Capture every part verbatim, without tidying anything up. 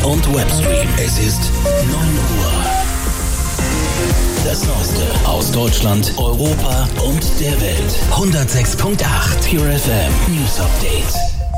und Webstream. Es ist neun Uhr. Das Neueste aus Deutschland, Europa und der Welt. hundertsechs Komma acht Pure F M News Update.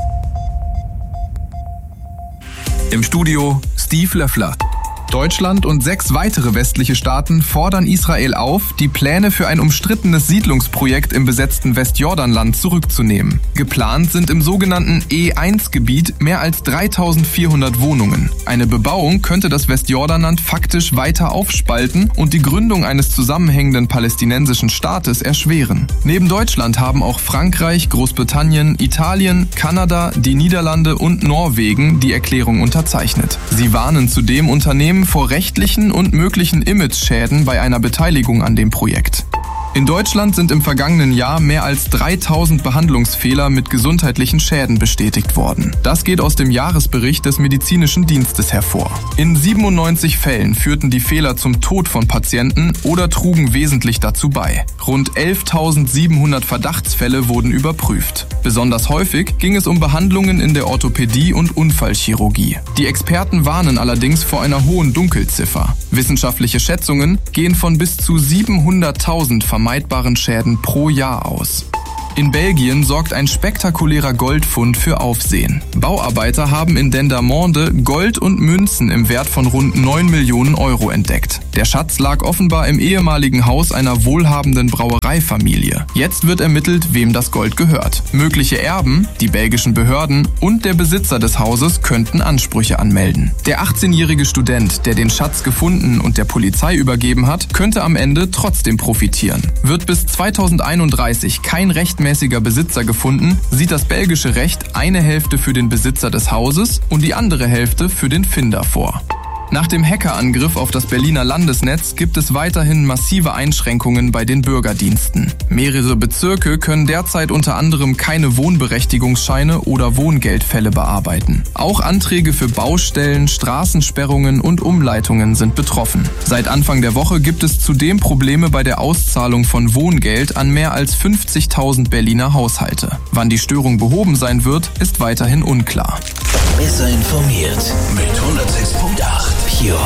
Im Studio Steve Löffler. Deutschland und sechs weitere westliche Staaten fordern Israel auf, die Pläne für ein umstrittenes Siedlungsprojekt im besetzten Westjordanland zurückzunehmen. Geplant sind im sogenannten E eins Gebiet mehr als dreitausendvierhundert Wohnungen. Eine Bebauung könnte das Westjordanland faktisch weiter aufspalten und die Gründung eines zusammenhängenden palästinensischen Staates erschweren. Neben Deutschland haben auch Frankreich, Großbritannien, Italien, Kanada, die Niederlande und Norwegen die Erklärung unterzeichnet. Sie warnen zudem Unternehmen vor rechtlichen und möglichen Image-Schäden bei einer Beteiligung an dem Projekt. In Deutschland sind im vergangenen Jahr mehr als dreitausend Behandlungsfehler mit gesundheitlichen Schäden bestätigt worden. Das geht aus dem Jahresbericht des Medizinischen Dienstes hervor. In siebenundneunzig Fällen führten die Fehler zum Tod von Patienten oder trugen wesentlich dazu bei. Rund elftausendsiebenhundert Verdachtsfälle wurden überprüft. Besonders häufig ging es um Behandlungen in der Orthopädie und Unfallchirurgie. Die Experten warnen allerdings vor einer hohen Dunkelziffer. Wissenschaftliche Schätzungen gehen von bis zu siebenhunderttausend vermeidbaren Schäden pro Jahr aus. In Belgien sorgt ein spektakulärer Goldfund für Aufsehen. Bauarbeiter haben in Dendermonde Gold und Münzen im Wert von rund neun Millionen Euro entdeckt. Der Schatz lag offenbar im ehemaligen Haus einer wohlhabenden Brauereifamilie. Jetzt wird ermittelt, wem das Gold gehört. Mögliche Erben, die belgischen Behörden und der Besitzer des Hauses könnten Ansprüche anmelden. Der achtzehnjährige Student, der den Schatz gefunden und der Polizei übergeben hat, könnte am Ende trotzdem profitieren. Wird bis zweitausendeinunddreißig kein rechtmäßiger Besitzer gefunden, sieht das belgische Recht eine Hälfte für den Besitzer des Hauses und die andere Hälfte für den Finder vor. Nach dem Hackerangriff auf das Berliner Landesnetz gibt es weiterhin massive Einschränkungen bei den Bürgerdiensten. Mehrere Bezirke können derzeit unter anderem keine Wohnberechtigungsscheine oder Wohngeldfälle bearbeiten. Auch Anträge für Baustellen, Straßensperrungen und Umleitungen sind betroffen. Seit Anfang der Woche gibt es zudem Probleme bei der Auszahlung von Wohngeld an mehr als fünfzigtausend Berliner Haushalte. Wann die Störung behoben sein wird, ist weiterhin unklar. Besser informiert mit hundertsechs Komma acht Pure.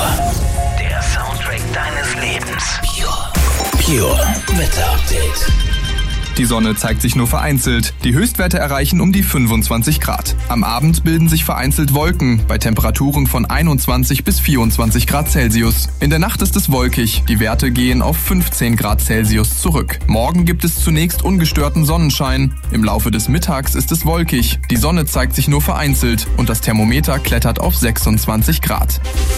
Der Soundtrack deines Lebens. Pure. Pure Wetter Update. Die Sonne zeigt sich nur vereinzelt. Die Höchstwerte erreichen um die fünfundzwanzig Grad. Am Abend bilden sich vereinzelt Wolken bei Temperaturen von einundzwanzig bis vierundzwanzig Grad Celsius. In der Nacht ist es wolkig. Die Werte gehen auf fünfzehn Grad Celsius zurück. Morgen gibt es zunächst ungestörten Sonnenschein. Im Laufe des Mittags ist es wolkig. Die Sonne zeigt sich nur vereinzelt und das Thermometer klettert auf sechsundzwanzig Grad.